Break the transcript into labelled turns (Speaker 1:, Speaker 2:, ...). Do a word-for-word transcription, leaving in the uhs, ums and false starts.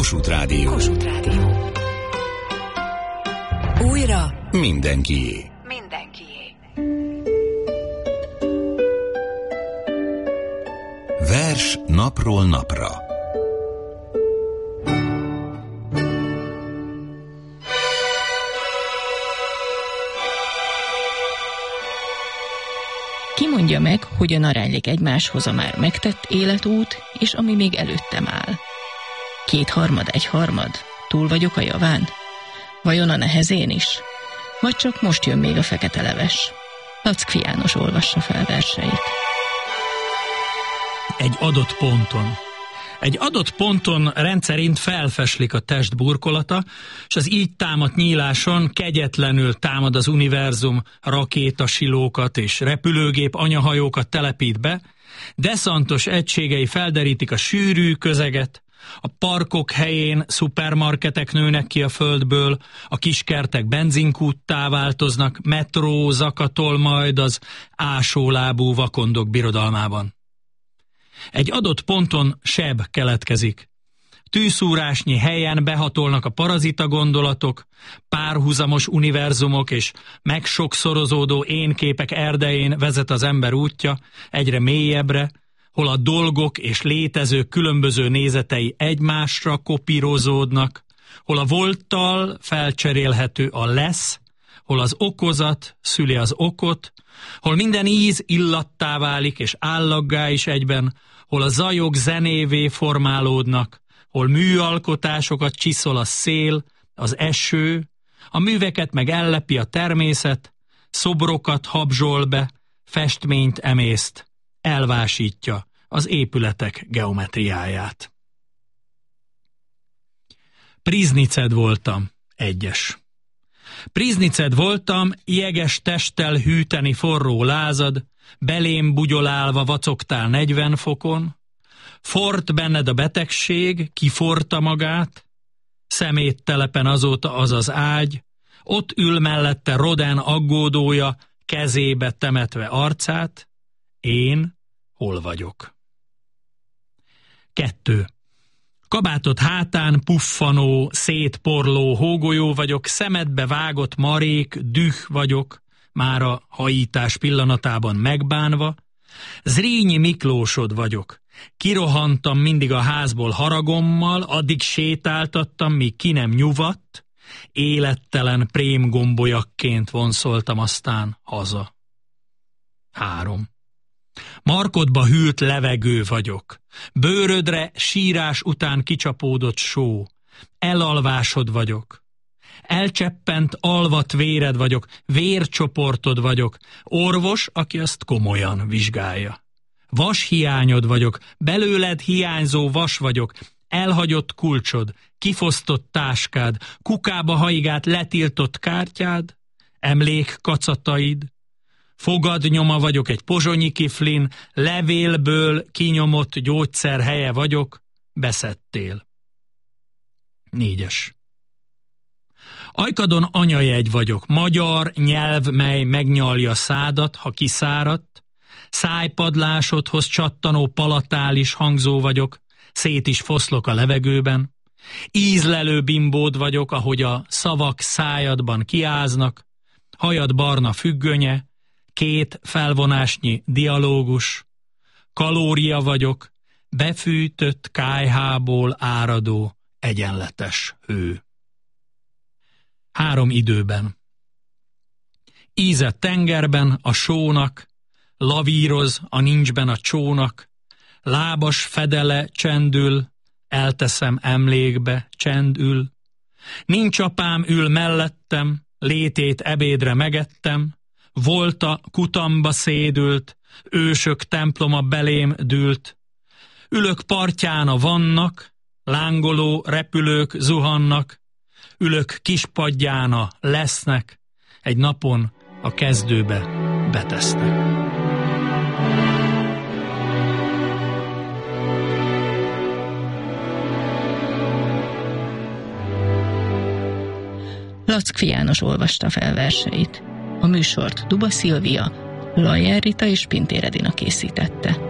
Speaker 1: Kossuth Rádió.
Speaker 2: Kossuth Rádió. Újra
Speaker 1: mindenkié.
Speaker 2: Mindenkié.
Speaker 1: Vers napról napra.
Speaker 3: Ki mondja meg, hogyan aránylik egymáshoz a már megtett életút, és ami még előttem áll? Kétharmad, egyharmad? Túl vagyok a javán? Vajon a nehezén is? Vagy csak most jön még a fekete leves? Lackfi János olvassa fel verseit.
Speaker 4: Egy adott ponton. Egy adott ponton rendszerint felfeslik a test burkolata, és az így támadt nyíláson kegyetlenül támad az univerzum, rakétasilókat és repülőgép anyahajókat telepít be, deszantos egységei felderítik a sűrű közeget, a parkok helyén szupermarketek nőnek ki a földből, a kiskertek benzinkúttá változnak, metró zakatol majd az ásólábú vakondok birodalmában. Egy adott ponton seb keletkezik. Tűszúrásnyi helyen behatolnak a parazita gondolatok, párhuzamos univerzumok és megsokszorozódó énképek erdején vezet az ember útja egyre mélyebbre, hol a dolgok és létezők különböző nézetei egymásra kopírozódnak, hol a volttal felcserélhető a lesz, hol az okozat szüli az okot, hol minden íz illattá válik és állaggá is egyben, hol a zajok zenévé formálódnak, hol műalkotásokat csiszol a szél, az eső, a műveket meg ellepi a természet, szobrokat habzsol be, festményt emészt, elvásítja az épületek geometriáját. Prizniced voltam, egyes. Prizniced voltam, jeges testtel hűteni forró lázad, belém bugyolálva vacogtál negyven fokon, fort benned a betegség, kiforta magát, szeméttelepen azóta az az ágy, ott ül mellette Rodin aggódója, kezébe temetve arcát, én hol vagyok? Kettő. Kabátod hátán puffanó, szétporló hógolyó vagyok, szemedbe vágott marék, düh vagyok, már a hajítás pillanatában megbánva, Zrínyi Miklósod vagyok, kirohantam mindig a házból haragommal, addig sétáltattam, míg ki nem nyuvadt, élettelen prémgombolyakként vonszoltam aztán haza. Három. Markodba hűlt levegő vagyok, bőrödre sírás után kicsapódott só, elalvásod vagyok, elcseppent alvat véred vagyok, vércsoportod vagyok, orvos, aki azt komolyan vizsgálja. Vashiányod vagyok, belőled hiányzó vas vagyok, elhagyott kulcsod, kifosztott táskád, kukába haigált letiltott kártyád, emlékkacataid, fogadnyoma vagyok egy pozsonyi kiflin, levélből kinyomott gyógyszer helye vagyok, beszedtél. Négyes. Ajkadon anyajegy vagyok, magyar nyelv, mely megnyalja szádat, ha kiszáradt, szájpadlásodhoz csattanó palatális hangzó vagyok, szét is foszlok a levegőben, ízlelő bimbód vagyok, ahogy a szavak szájadban kiáznak, hajad barna függönye, két felvonásnyi dialógus, kalória vagyok, befűtött kályhából áradó egyenletes hő. Három időben. Íze tengerben a sónak, lavíroz a nincsben a csónak, lábas fedele csendül, elteszem emlékbe, csendül. Nincs apám ül mellettem, létét ebédre megettem, volta kutamba szédült, ősök temploma belém dűlt. Ülök partján a vannak, lángoló repülők zuhannak, ülök kispadján a lesznek, egy napon a kezdőbe betesznek.
Speaker 3: Lackfi János olvasta fel verseit. A műsort Duba Szilvia, Lajer Rita és Pintér Edina készítette.